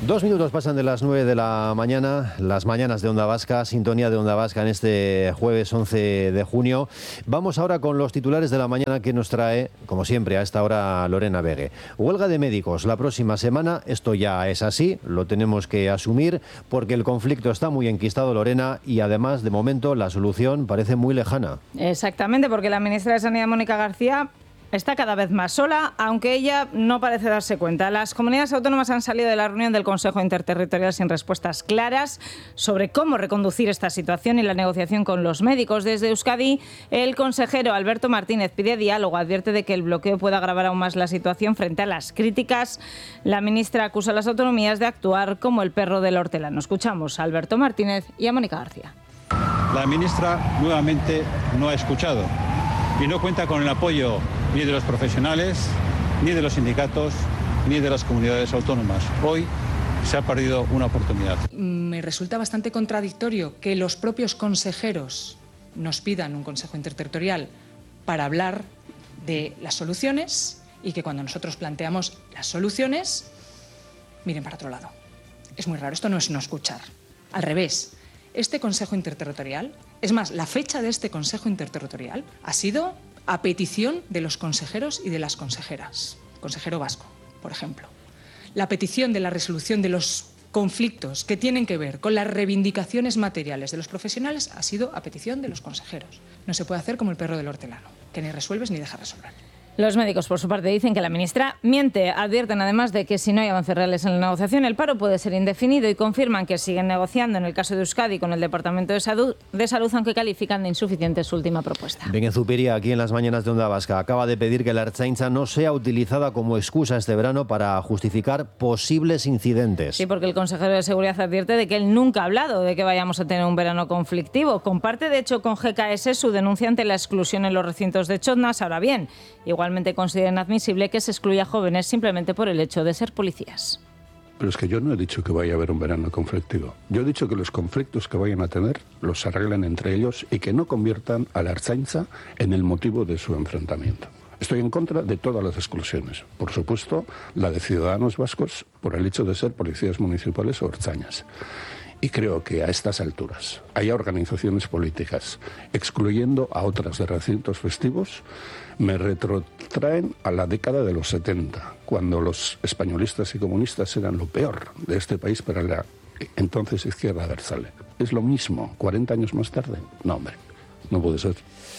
2 minutos pasan de las 9 de la mañana, las mañanas de Onda Vasca, sintonía de Onda Vasca en este jueves 11 de junio. Vamos ahora con los titulares de la mañana que nos trae, como siempre, a esta hora Lorena Vegue. Huelga de médicos la próxima semana, esto ya es así, lo tenemos que asumir porque el conflicto está muy enquistado, Lorena, y además, de momento, la solución parece muy lejana. Exactamente, porque la ministra de Sanidad, Mónica García, está cada vez más sola, aunque ella no parece darse cuenta. Las comunidades autónomas han salido de la reunión del Consejo Interterritorial sin respuestas claras sobre cómo reconducir esta situación y la negociación con los médicos. Desde Euskadi, el consejero Alberto Martínez pide diálogo, advierte de que el bloqueo puede agravar aún más la situación frente a las críticas. La ministra acusa a las autonomías de actuar como el perro del hortelano. Escuchamos a Alberto Martínez y a Mónica García. La ministra nuevamente no ha escuchado y no cuenta con el apoyo ni de los profesionales, ni de los sindicatos, ni de las comunidades autónomas. Hoy se ha perdido una oportunidad. Me resulta bastante contradictorio que los propios consejeros nos pidan un Consejo Interterritorial para hablar de las soluciones y que cuando nosotros planteamos las soluciones, miren para otro lado. Es muy raro, esto no es no escuchar. Al revés, este Consejo Interterritorial, es más, la fecha de este Consejo Interterritorial ha sido a petición de los consejeros y de las consejeras. Consejero vasco, por ejemplo. La petición de la resolución de los conflictos que tienen que ver con las reivindicaciones materiales de los profesionales ha sido a petición de los consejeros. No se puede hacer como el perro del hortelano, que ni resuelves ni dejas resolver. Los médicos, por su parte, dicen que la ministra miente. Advierten además de que si no hay avances reales en la negociación, el paro puede ser indefinido y confirman que siguen negociando en el caso de Euskadi con el Departamento de Salud, aunque califican de insuficiente su última propuesta. Bengue Zupiria, aquí en las mañanas de Onda Vasca, acaba de pedir que la Ertzaintza no sea utilizada como excusa este verano para justificar posibles incidentes. Sí, porque el consejero de Seguridad advierte de que él nunca ha hablado de que vayamos a tener un verano conflictivo. Comparte, de hecho, con GKS su denuncia ante la exclusión en los recintos de Chotnas. Ahora bien, igualmente considera inadmisible que se excluya a jóvenes simplemente por el hecho de ser policías. Pero es que yo no he dicho que vaya a haber un verano conflictivo. Yo he dicho que los conflictos que vayan a tener los arreglen entre ellos y que no conviertan a la Ertzaintza en el motivo de su enfrentamiento. Estoy en contra de todas las exclusiones. Por supuesto, la de ciudadanos vascos por el hecho de ser policías municipales o ertzainas. Y creo que a estas alturas hay organizaciones políticas excluyendo a otras de recintos festivos, me retrotraen a la década de los 70, cuando los españolistas y comunistas eran lo peor de este país para la entonces izquierda abertzale. Es lo mismo, 40 años más tarde. No, hombre, no puede ser.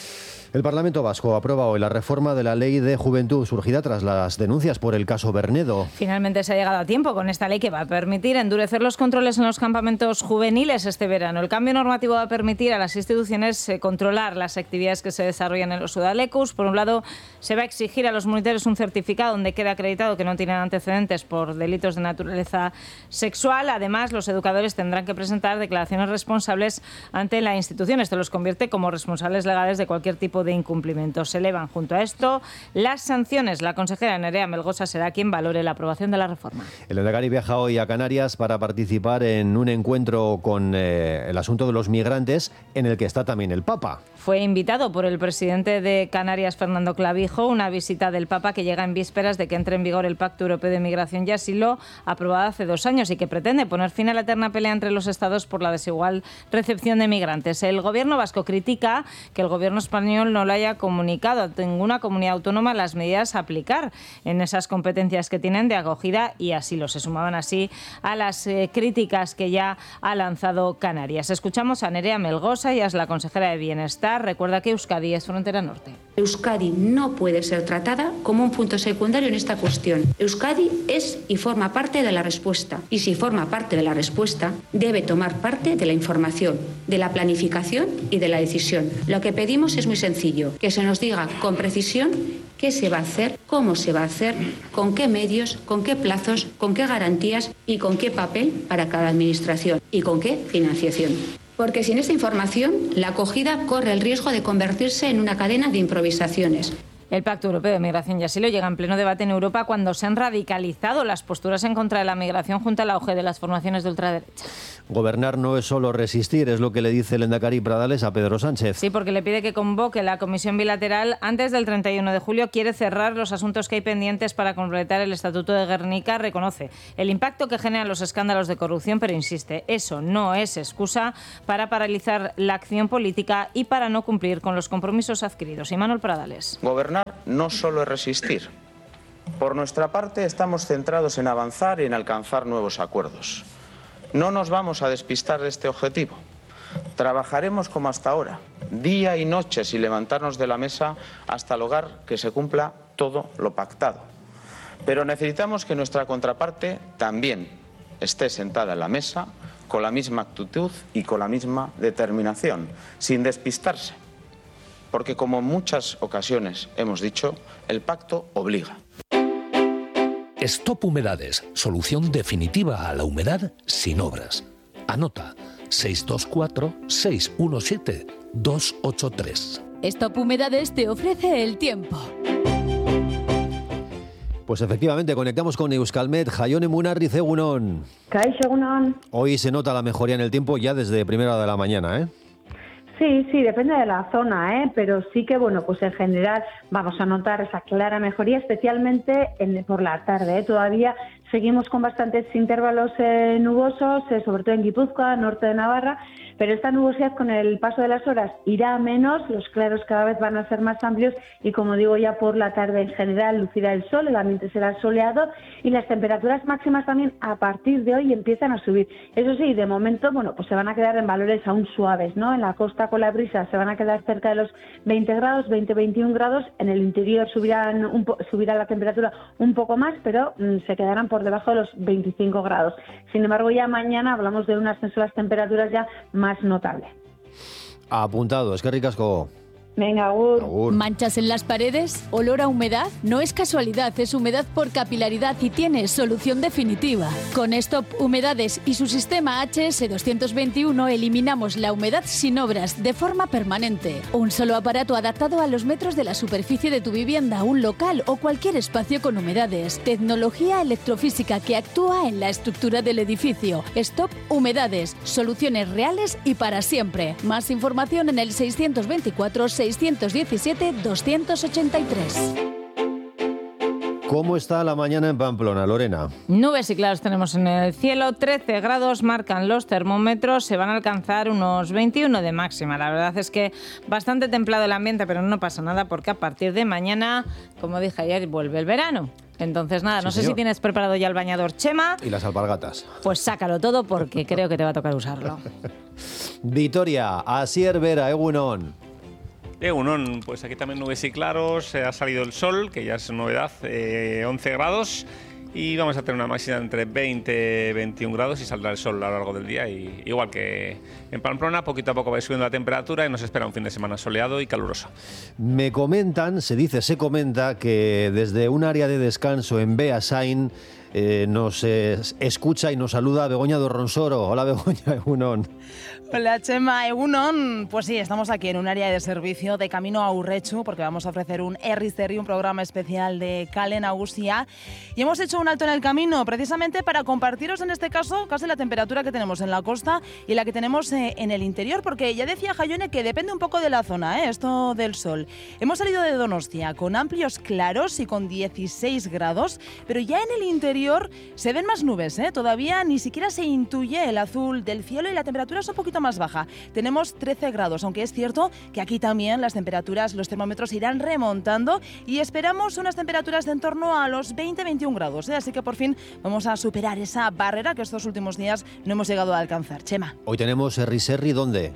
El Parlamento Vasco aprueba hoy la reforma de la Ley de Juventud surgida tras las denuncias por el caso Bernedo. Finalmente se ha llegado a tiempo con esta ley que va a permitir endurecer los controles en los campamentos juveniles este verano. El cambio normativo va a permitir a las instituciones controlar las actividades que se desarrollan en los udalecus. Por un lado, se va a exigir a los monitores un certificado donde quede acreditado que no tienen antecedentes por delitos de naturaleza sexual. Además, los educadores tendrán que presentar declaraciones responsables ante la institución. Esto los convierte como responsables legales de cualquier tipo de incumplimiento. Se elevan junto a esto las sanciones. La consejera Nerea Melgosa será quien valore la aprobación de la reforma. El Lehendakari viaja hoy a Canarias para participar en un encuentro con el asunto de los migrantes, en el que está también el Papa. Fue invitado por el presidente de Canarias, Fernando Clavijo, una visita del Papa que llega en vísperas de que entre en vigor el Pacto Europeo de Migración y Asilo, aprobado hace 2 años y que pretende poner fin a la eterna pelea entre los estados por la desigual recepción de migrantes. El gobierno vasco critica que el gobierno español no le haya comunicado a ninguna comunidad autónoma las medidas a aplicar en esas competencias que tienen de acogida y asilo. Se sumaban así a las críticas que ya ha lanzado Canarias. Escuchamos a Nerea Melgosa, ella es la consejera de Bienestar. Recuerda que Euskadi es frontera norte. Euskadi no puede ser tratada como un punto secundario en esta cuestión. Euskadi es y forma parte de la respuesta. Y si forma parte de la respuesta, debe tomar parte de la información, de la planificación y de la decisión. Lo que pedimos es muy sencillo, que se nos diga con precisión qué se va a hacer, cómo se va a hacer, con qué medios, con qué plazos, con qué garantías y con qué papel para cada administración y con qué financiación. Porque sin esta información, la acogida corre el riesgo de convertirse en una cadena de improvisaciones. El Pacto Europeo de Migración y Asilo llega en pleno debate en Europa cuando se han radicalizado las posturas en contra de la migración junto al auge de las formaciones de ultraderecha. gobernar no es solo resistir, es lo que le dice el Lehendakari Pradales a Pedro Sánchez. Sí, porque le pide que convoque la comisión bilateral antes del 31 de julio. Quiere cerrar los asuntos que hay pendientes para completar el Estatuto de Gernika. Reconoce el impacto que generan los escándalos de corrupción, pero insiste, eso no es excusa para paralizar la acción política y para no cumplir con los compromisos adquiridos. Imanol Pradales. Gobernar no solo es resistir. Por nuestra parte, estamos centrados en avanzar y en alcanzar nuevos acuerdos. No nos vamos a despistar de este objetivo. Trabajaremos como hasta ahora, día y noche, sin levantarnos de la mesa hasta lograr que se cumpla todo lo pactado. Pero necesitamos que nuestra contraparte también esté sentada en la mesa con la misma actitud y con la misma determinación, sin despistarse. Porque, como en muchas ocasiones hemos dicho, el pacto obliga. Stop Humedades, solución definitiva a la humedad sin obras. Anota 624-617-283. Stop Humedades te ofrece el tiempo. Pues efectivamente, conectamos con Euskalmet. Jaione Munarriz, egunon. Kaixo, egunon. Hoy se nota la mejoría en el tiempo ya desde primera hora de la mañana, ¿eh? Sí, depende de la zona, pero sí que, bueno, pues en general vamos a notar esa clara mejoría, especialmente por la tarde. Todavía seguimos con bastantes intervalos nubosos, sobre todo en Guipúzcoa, norte de Navarra, pero esta nubosidad con el paso de las horas irá a menos, los claros cada vez van a ser más amplios y, como digo, ya por la tarde en general lucirá el sol, el ambiente será soleado y las temperaturas máximas también a partir de hoy empiezan a subir. Eso sí, de momento, bueno, pues se van a quedar en valores aún suaves, ¿no? En la costa con la brisa se van a quedar cerca de los 20 grados, 20-21 grados, en el interior subirá la temperatura un poco más, pero se quedarán por debajo de los 25 grados. Sin embargo, ya mañana hablamos de un ascenso de las temperaturas ya más notable. Apuntado, es que ricasco. Venga, agur. ¿Manchas en las paredes? ¿Olor a humedad? No es casualidad, es humedad por capilaridad y tiene solución definitiva. Con Stop Humedades y su sistema HS221 eliminamos la humedad sin obras de forma permanente. Un solo aparato adaptado a los metros de la superficie de tu vivienda, un local o cualquier espacio con humedades. Tecnología electrofísica que actúa en la estructura del edificio. Stop Humedades, soluciones reales y para siempre. Más información en el 624-617-283. ¿Cómo está la mañana en Pamplona, Lorena? Nubes y claros tenemos en el cielo, 13 grados marcan los termómetros, se van a alcanzar unos 21 de máxima. La verdad es que bastante templado el ambiente, pero no pasa nada porque a partir de mañana, como dije ayer, vuelve el verano. Entonces nada, sí, no sé si tienes preparado ya el bañador, Chema. Y las alpargatas. Pues sácalo todo porque creo que te va a tocar usarlo. Vitoria, Asier Vera, egunon. Egunon, pues aquí también nubes y claros, ha salido el sol, que ya es novedad, 11 grados y vamos a tener una máxima entre 20 y 21 grados y saldrá el sol a lo largo del día. Y igual que en Pamplona, poquito a poco va subiendo la temperatura y nos espera un fin de semana soleado y caluroso. Me comentan, se comenta que desde un área de descanso en Beasain nos escucha y nos saluda Begoña Dorronsoro. Hola Begoña, egunon. Hola Chema, egunon. Pues sí, estamos aquí en un área de servicio de camino a Urretxu porque vamos a ofrecer un Herriz-Herri, un programa especial de Kale Nagusia, y hemos hecho un alto en el camino precisamente para compartiros en este caso casi la temperatura que tenemos en la costa y la que tenemos en el interior, porque ya decía Jaione que depende un poco de la zona, esto del sol. Hemos salido de Donostia con amplios claros y con 16 grados, pero ya en el interior se ven más nubes, todavía ni siquiera se intuye el azul del cielo y la temperatura es un poquito más baja. Tenemos 13 grados, aunque es cierto que aquí también las temperaturas, los termómetros irán remontando y esperamos unas temperaturas de en torno a los 20-21 grados, así que por fin vamos a superar esa barrera que estos últimos días no hemos llegado a alcanzar. Chema. Hoy tenemos Herriz-Herri, ¿dónde?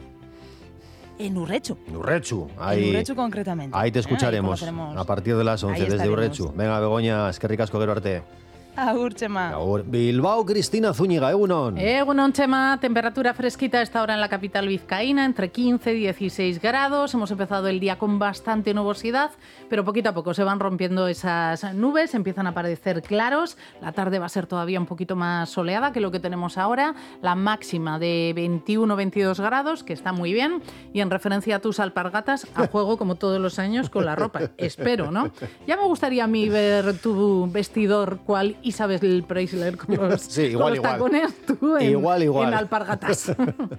En Urretxu. En Urretxu. En Urretxu concretamente. Ahí te escucharemos a partir de las 11 desde Urretxu. Venga, Begoña, eskerrik asko gero arte. Agur, Chema. Agur. Bilbao, Cristina Zúñiga, egunon. Egunon, Chema. Temperatura fresquita a esta hora en la capital vizcaína, entre 15 y 16 grados. Hemos empezado el día con bastante nubosidad, pero poquito a poco se van rompiendo esas nubes, empiezan a aparecer claros. La tarde va a ser todavía un poquito más soleada que lo que tenemos ahora. La máxima de 21-22 grados, que está muy bien. Y en referencia a tus alpargatas, a juego como todos los años con la ropa. Espero, ¿no? Ya me gustaría a mí ver tu vestidor cual y sabes el Preisler con los, sí, igual, con los tacones, tú en alpargatas.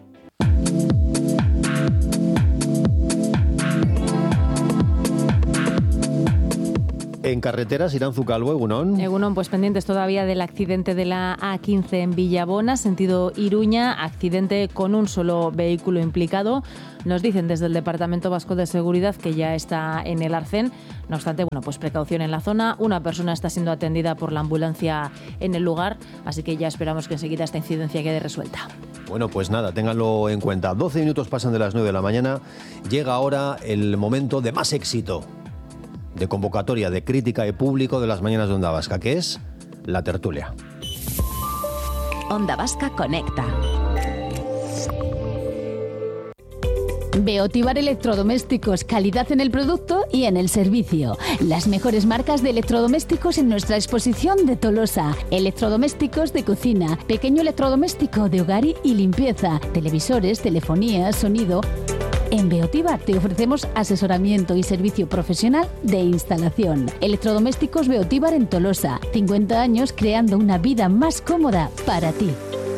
En carreteras, Iranzu Calvo, Egunon. Egunon, pues pendientes todavía del accidente de la A15 en Villabona, sentido Iruña, accidente con un solo vehículo implicado. Nos dicen desde el Departamento Vasco de Seguridad que ya está en el arcén. No obstante, pues precaución en la zona. Una persona está siendo atendida por la ambulancia en el lugar, así que ya esperamos que enseguida esta incidencia quede resuelta. Bueno, pues nada, ténganlo en cuenta. 12 minutos pasan de las 9 de la mañana. Llega ahora el momento de más éxito de convocatoria, de crítica y público de las mañanas de Onda Vasca, que es la tertulia. Onda Vasca Conecta. Beotibar Electrodomésticos, calidad en el producto y en el servicio. Las mejores marcas de electrodomésticos en nuestra exposición de Tolosa. Electrodomésticos de cocina, pequeño electrodoméstico de hogar y limpieza, televisores, telefonía, sonido. En Beotibar te ofrecemos asesoramiento y servicio profesional de instalación. Electrodomésticos Beotibar en Tolosa. 50 años creando una vida más cómoda para ti.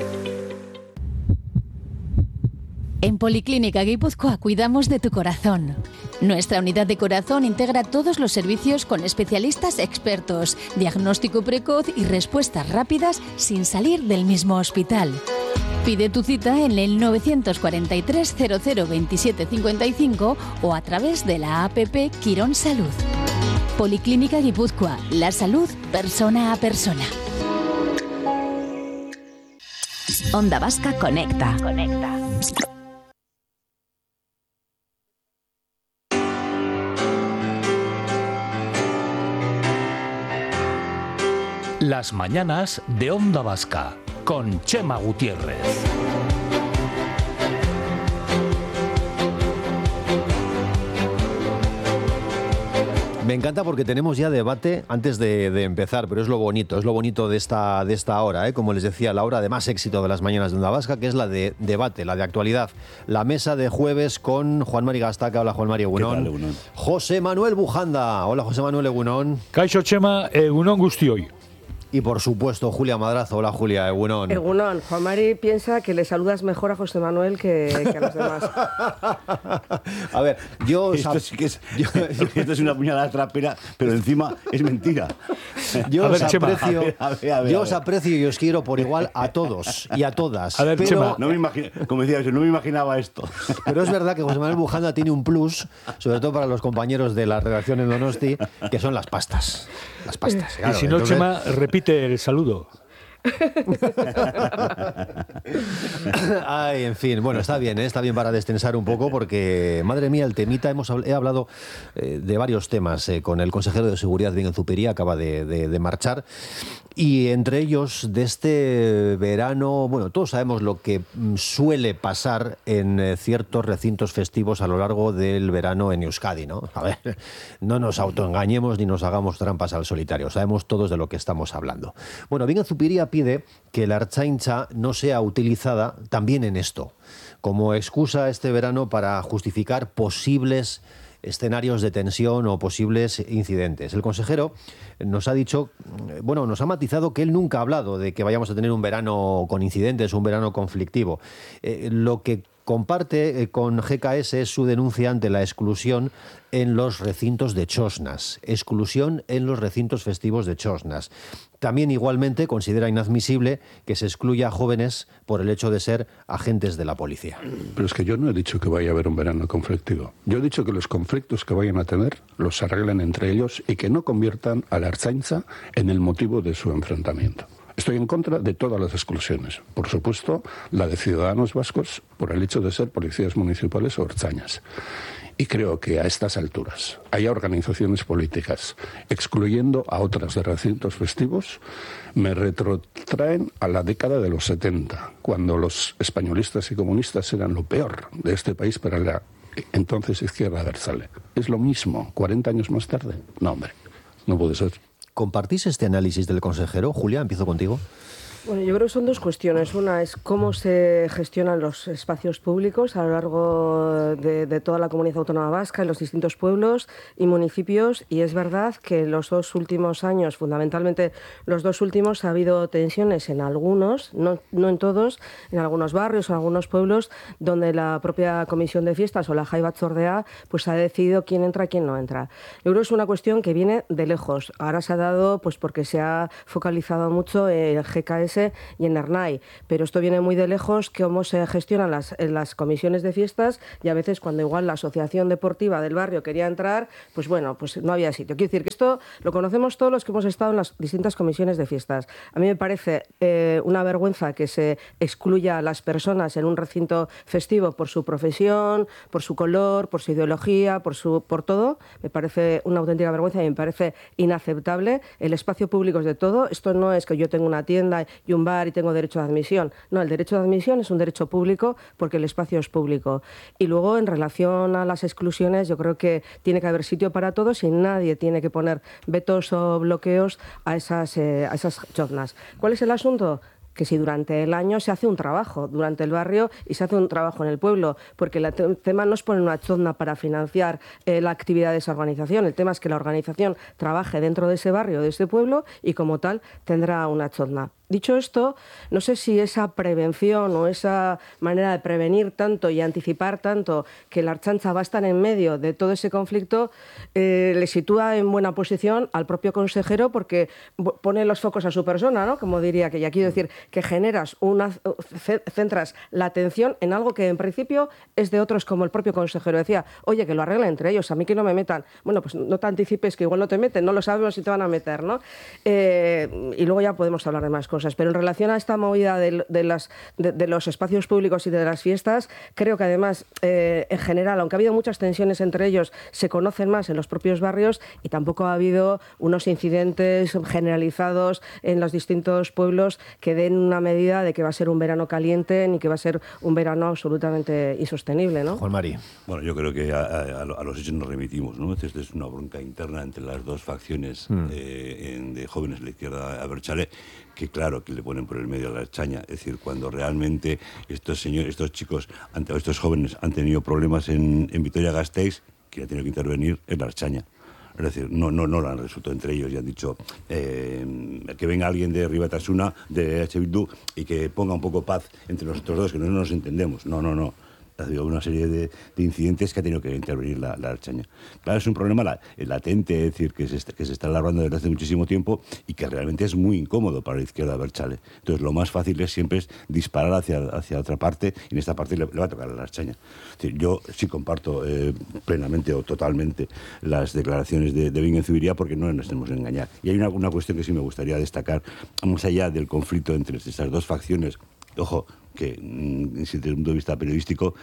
En Policlínica Guipúzcoa cuidamos de tu corazón. Nuestra unidad de corazón integra todos los servicios con especialistas expertos, diagnóstico precoz y respuestas rápidas sin salir del mismo hospital. Pide tu cita en el 943 00 27 55 o a través de la APP Quirón Salud. Policlínica Guipúzcoa, la salud persona a persona. Onda Vasca Conecta. Las mañanas de Onda Vasca con Chema Gutiérrez. Me encanta porque tenemos ya debate antes de empezar, pero es lo bonito de esta hora, ¿eh? Como les decía, la hora de más éxito de las mañanas de Onda Vasca, que es la de debate, la de actualidad. La mesa de jueves con Juan Mari Gastaca. Hola, Juan Mari, Egunon. José Manuel Bujanda. Hola, José Manuel, Egunon. Kaixo Chema, Egunon guztioi. Y por supuesto, Julia Madrazo. Hola, Julia, Egunon. Egunon. Juan Mari piensa que le saludas mejor a José Manuel que a los demás. A ver, yo... Esto sí que es, esto es una puñalada trapera, pero encima es mentira. Yo os aprecio y os quiero por igual a todos y a todas. A ver, pero, Chema, como decía, no me imaginaba esto. Pero es verdad que José Manuel Bujanda tiene un plus, sobre todo para los compañeros de la redacción en Donosti, que son las pastas. Las pastas, claro. Y si no, entonces... Chema, repite el saludo. Ay, en fin, bueno, está bien para destensar un poco porque, madre mía, el temita, he hablado de varios temas con el consejero de Seguridad, Bingen Zupiria, acaba de marchar, y entre ellos de este verano, bueno, todos sabemos lo que suele pasar en ciertos recintos festivos a lo largo del verano en Euskadi, ¿no? A ver, no nos autoengañemos ni nos hagamos trampas al solitario, sabemos todos de lo que estamos hablando. Bueno, Bingen Zupiria pide que la Ertzaintza no sea utilizada también en esto, como excusa este verano para justificar posibles escenarios de tensión o posibles incidentes. El consejero nos ha dicho, bueno, nos ha matizado que él nunca ha hablado de que vayamos a tener un verano con incidentes, un verano conflictivo. Lo que comparte con GKS es su denuncia ante la exclusión en los recintos de Chosnas. Exclusión en los recintos festivos de Chosnas. También igualmente considera inadmisible que se excluya a jóvenes por el hecho de ser agentes de la policía. Pero es que yo no he dicho que vaya a haber un verano conflictivo. Yo he dicho que los conflictos que vayan a tener los arreglen entre ellos y que no conviertan a la Ertzaintza en el motivo de su enfrentamiento. Estoy en contra de todas las exclusiones. Por supuesto, la de ciudadanos vascos por el hecho de ser policías municipales o ertzainas. Y creo que a estas alturas hay organizaciones políticas excluyendo a otras de recintos festivos, me retrotraen a la década de los 70, cuando los españolistas y comunistas eran lo peor de este país para la entonces izquierda abertzale. Es lo mismo, 40 años más tarde. No, hombre, no puede ser. ¿Compartís este análisis del consejero? Julia, empiezo contigo. Bueno, yo creo que son dos cuestiones. Una es cómo se gestionan los espacios públicos a lo largo de toda la comunidad autónoma vasca, en los distintos pueblos y municipios. Y es verdad que los 2 últimos años, fundamentalmente los 2 últimos, ha habido tensiones en algunos, no en todos, en algunos barrios o en algunos pueblos, donde la propia Comisión de Fiestas o la Jai Batzordea pues ha decidido quién entra y quién no entra. Yo creo que es una cuestión que viene de lejos. Ahora se ha dado pues porque se ha focalizado mucho en GKS y en Ernai, pero esto viene muy de lejos, cómo se gestionan las comisiones de fiestas, y a veces cuando igual la asociación deportiva del barrio quería entrar, pues bueno, pues no había sitio. Quiero decir que esto lo conocemos todos los que hemos estado en las distintas comisiones de fiestas. A mí me parece una vergüenza que se excluya a las personas en un recinto festivo por su profesión, por su color, por su ideología, por todo. Me parece una auténtica vergüenza y me parece inaceptable. El espacio público es de todo. Esto no es que yo tengo una tienda y un bar y tengo derecho de admisión. No, el derecho de admisión es un derecho público porque el espacio es público. Y luego, en relación a las exclusiones, yo creo que tiene que haber sitio para todos y nadie tiene que poner vetos o bloqueos a esas choznas. ¿Cuál es el asunto? Que si durante el año se hace un trabajo durante el barrio y se hace un trabajo en el pueblo, porque el tema no es poner una chozna para financiar la actividad de esa organización, el tema es que la organización trabaje dentro de ese barrio, de ese pueblo, y como tal tendrá una chozna. Dicho esto, no sé si esa prevención o esa manera de prevenir tanto y anticipar tanto que la Ertzaintza va a estar en medio de todo ese conflicto le sitúa en buena posición al propio consejero, porque pone los focos a su persona, ¿no? Como diría que, ya quiero decir, que centras la atención en algo que en principio es de otros, como el propio consejero decía, oye, que lo arreglen entre ellos, a mí que no me metan. Bueno, pues no te anticipes, que igual no te meten, no lo sabemos si te van a meter, ¿no? Y luego ya podemos hablar de más cosas. Pero en relación a esta movida de los espacios públicos y de las fiestas, creo que además, en general, aunque ha habido muchas tensiones entre ellos, se conocen más en los propios barrios y tampoco ha habido unos incidentes generalizados en los distintos pueblos que den una medida de que va a ser un verano caliente ni que va a ser un verano absolutamente insostenible, ¿no? Juan Mari. Bueno, yo creo que a los hechos nos remitimos, ¿no? Esto es una bronca interna entre las dos facciones de jóvenes de la izquierda abertzale, que claro, que le ponen por el medio a la Ertzaintza. Es decir, cuando realmente estos chicos, estos jóvenes han tenido problemas en Vitoria-Gasteiz, quien ha tenido que intervenir es la Ertzaintza. Es decir, no lo han resuelto entre ellos y han dicho que venga alguien de Ribatasuna, de H. Bildu, y que ponga un poco paz entre nosotros dos, que no nos entendemos. No. Ha habido una serie de incidentes que ha tenido que intervenir la Ertzaintza. Claro, es un problema latente, es decir, que se está alargando desde hace muchísimo tiempo y que realmente es muy incómodo para la izquierda abertzale. Entonces, lo más fácil siempre es disparar hacia otra parte, y en esta parte le va a tocar a la Ertzaintza. Es decir, yo sí comparto plenamente o totalmente las declaraciones de Bingen Zubiría, porque no nos tenemos que engañar. Y hay una cuestión que sí me gustaría destacar, más allá del conflicto entre estas dos facciones. Ojo, que desde el punto de vista periodístico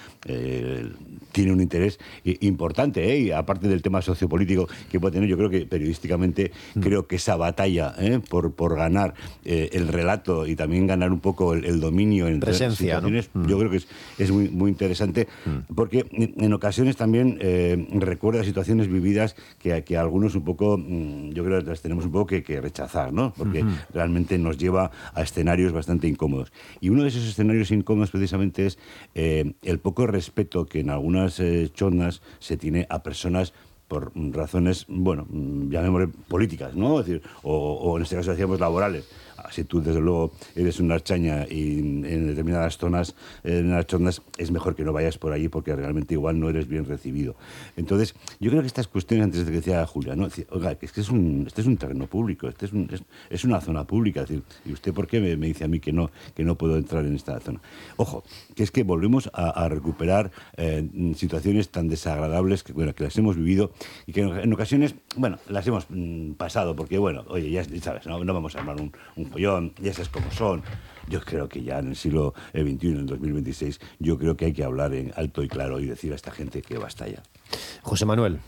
tiene un interés importante, y aparte del tema sociopolítico que puede tener, yo creo que periodísticamente creo que esa batalla por ganar el relato y también ganar un poco el dominio en presencia, situaciones, ¿no? Yo creo que es muy, muy interesante, porque en ocasiones también recuerda situaciones vividas que algunos un poco, yo creo que las tenemos un poco que rechazar, ¿no? Porque realmente nos lleva a escenarios bastante incómodos. Y uno de esos escenarios incómodos precisamente es el poco respeto que en algunas choznas se tiene a personas por razones, bueno, llamémosle políticas, ¿no? Es decir, o en este caso decíamos laborales. Si tú, desde luego, eres una Ertzaintza y en determinadas zonas, en las choznas, es mejor que no vayas por allí porque realmente igual no eres bien recibido. Entonces, yo creo que estas cuestiones, antes de que decía Julia, ¿no? Decir, oiga, que este es un terreno público, es una zona pública. Es decir, ¿y usted por qué me dice a mí que no puedo entrar en esta zona? Ojo, que es que volvemos a recuperar situaciones tan desagradables que las hemos vivido y que en ocasiones, bueno, las hemos pasado porque, bueno, oye, ya sabes, no vamos a armar un follón, ya sabes cómo son. Yo creo que ya en el siglo XXI, en el 2026, yo creo que hay que hablar en alto y claro y decir a esta gente que basta ya. José Manuel.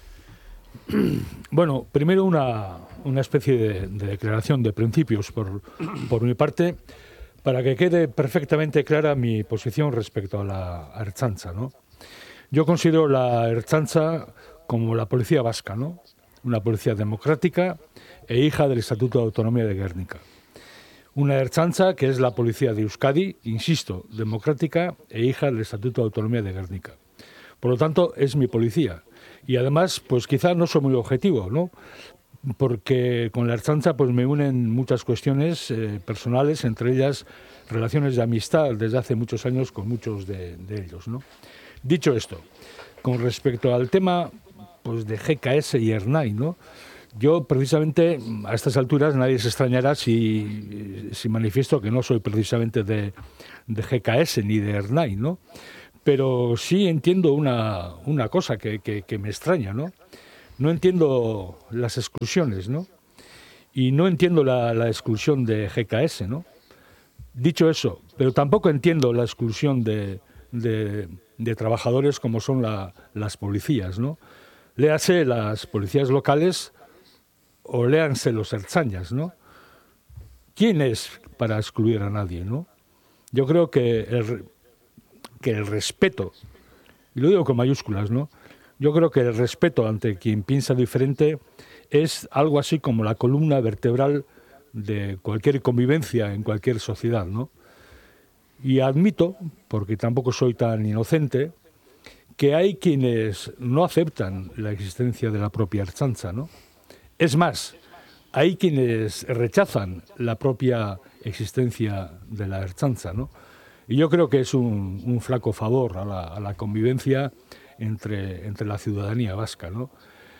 Bueno, primero una especie de declaración de principios por mi parte, para que quede perfectamente clara mi posición respecto a la Ertzaintza, ¿no? Yo considero la Ertzaintza como la policía vasca, ¿no? Una policía democrática e hija del Estatuto de Autonomía de Guernica. Una Ertzaintza que es la policía de Euskadi, insisto, democrática e hija del Estatuto de Autonomía de Gernika. Por lo tanto, es mi policía. Y además, pues quizá no soy muy objetivo, ¿no? Porque con la Ertzaintza pues me unen muchas cuestiones personales, entre ellas relaciones de amistad desde hace muchos años con muchos de ellos, ¿no? Dicho esto, con respecto al tema pues de GKS y Ernai, ¿no? Yo precisamente a estas alturas nadie se extrañará si manifiesto que no soy precisamente de GKS ni de Ernai, ¿no? Pero sí entiendo una cosa que me extraña, ¿no? No entiendo las exclusiones, ¿no? Y no entiendo la exclusión de GKS, ¿no? Dicho eso, pero tampoco entiendo la exclusión de trabajadores como son las policías, ¿no? Léase las policías locales o léanse los ertzainas, ¿no? ¿Quién es para excluir a nadie, no? Yo creo que el respeto, y lo digo con mayúsculas, ¿no? Yo creo que el respeto ante quien piensa diferente es algo así como la columna vertebral de cualquier convivencia en cualquier sociedad, ¿no? Y admito, porque tampoco soy tan inocente, que hay quienes no aceptan la existencia de la propia Ertzaintza, ¿no? Es más, hay quienes rechazan la propia existencia de la Ertzaintza, ¿no? Y yo creo que es un flaco favor a la convivencia entre la ciudadanía vasca, ¿no?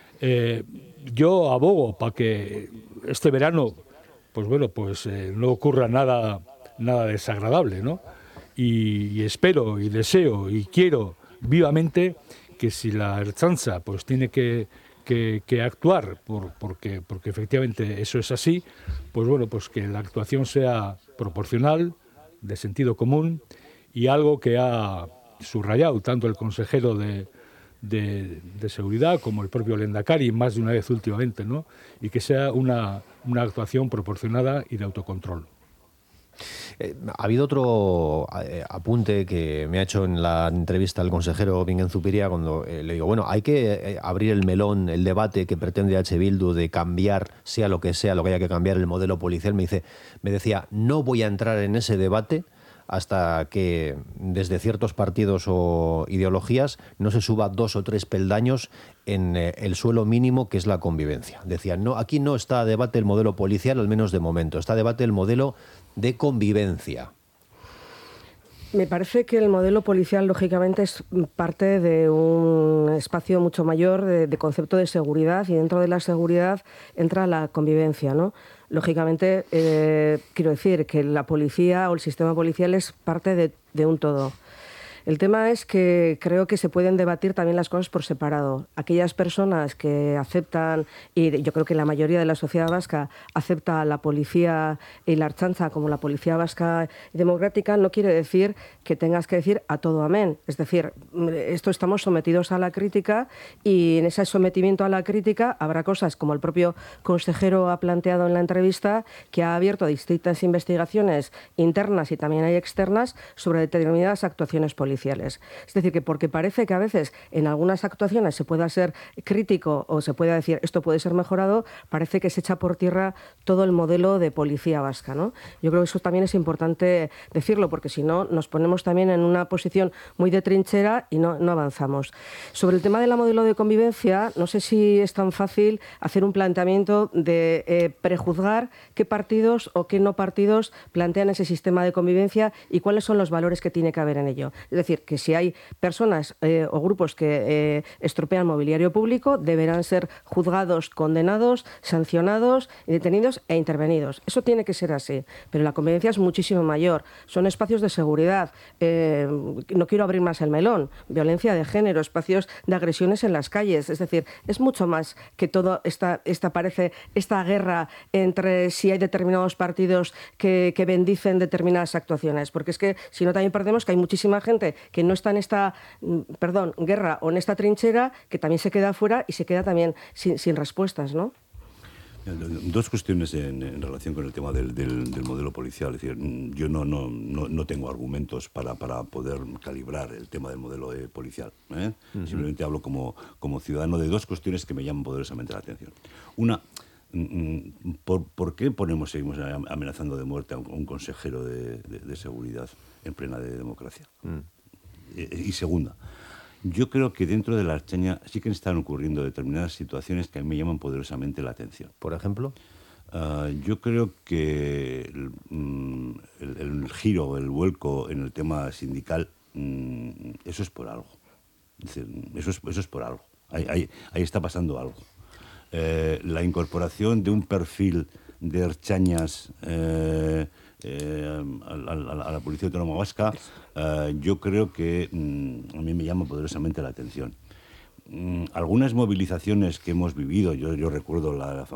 Yo abogo para que este verano, pues bueno, no ocurra nada desagradable, ¿no? Y espero y deseo y quiero vivamente que si la Ertzaintza pues tiene que actuar porque efectivamente eso es así, pues bueno, pues que la actuación sea proporcional, de sentido común, y algo que ha subrayado tanto el consejero de Seguridad como el propio Lehendakari más de una vez últimamente, ¿no? Y que sea una actuación proporcionada y de autocontrol. Ha habido otro apunte que me ha hecho en la entrevista el consejero Bingen Zupiria cuando le digo, bueno, hay que abrir el melón, el debate que pretende H. Bildu de cambiar, sea lo que haya que cambiar el modelo policial. Me decía, no voy a entrar en ese debate hasta que desde ciertos partidos o ideologías no se suba 2 o 3 peldaños en el suelo mínimo que es la convivencia. Decía, no, aquí no está a debate el modelo policial, al menos de momento, está a debate el modelo de convivencia. Me parece que el modelo policial, lógicamente, es parte de un espacio mucho mayor de concepto de seguridad, y dentro de la seguridad entra la convivencia, ¿no? Lógicamente, quiero decir que la policía o el sistema policial es parte de un todo. El tema es que creo que se pueden debatir también las cosas por separado. Aquellas personas que aceptan, y yo creo que la mayoría de la sociedad vasca acepta a la policía y la Ertzaintza como la policía vasca democrática, no quiere decir que tengas que decir a todo amén. Es decir, esto estamos sometidos a la crítica, y en ese sometimiento a la crítica habrá cosas, como el propio consejero ha planteado en la entrevista, que ha abierto distintas investigaciones internas y también hay externas sobre determinadas actuaciones policiales. Es decir, que porque parece que a veces en algunas actuaciones se pueda ser crítico o se pueda decir esto puede ser mejorado, parece que se echa por tierra todo el modelo de policía vasca, ¿no? Yo creo que eso también es importante decirlo, porque si no nos ponemos también en una posición muy de trinchera y no avanzamos. Sobre el tema del modelo de convivencia, no sé si es tan fácil hacer un planteamiento de prejuzgar qué partidos o qué no partidos plantean ese sistema de convivencia y cuáles son los valores que tiene que haber en ello. Es decir, que si hay personas o grupos que estropean mobiliario público, deberán ser juzgados, condenados, sancionados, detenidos e intervenidos. Eso tiene que ser así. Pero la convivencia es muchísimo mayor. Son espacios de seguridad. No quiero abrir más el melón. Violencia de género, espacios de agresiones en las calles. Es decir, es mucho más que todo esta guerra entre si hay determinados partidos que bendicen determinadas actuaciones. Porque es que si no también perdemos que hay muchísima gente que no está en esta guerra o en esta trinchera, que también se queda fuera y se queda también sin respuestas, ¿no? Dos cuestiones en relación con el tema del modelo policial. Es decir, yo no tengo argumentos para poder calibrar el tema del modelo policial, ¿eh? Simplemente hablo como ciudadano de dos cuestiones que me llaman poderosamente la atención. Una, ¿por qué seguimos amenazando de muerte a un consejero de seguridad en plena democracia? Y segunda, yo creo que dentro de la Ertzaintza sí que están ocurriendo determinadas situaciones que a mí me llaman poderosamente la atención. ¿Por ejemplo? Yo creo que el giro, el vuelco en el tema sindical, eso es por algo. Es decir, eso es por algo. Ahí está pasando algo. La incorporación de un perfil de ertzainas a la Policía Autónoma Vasca, yo creo que a mí me llama poderosamente la atención. Algunas movilizaciones que hemos vivido, yo recuerdo la